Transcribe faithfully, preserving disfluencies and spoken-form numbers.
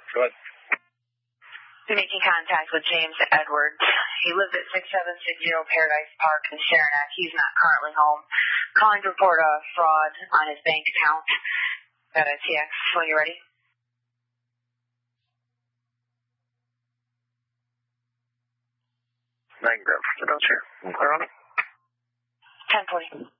Go ahead. You're making contact with James Edwards. He lives at six seven six zero Paradise Park in Saranac. He's not currently home. Calling to report a fraud on his bank account. Got a T X when you're ready. Nine grab for the notes here. I'm clear on it. ten forty.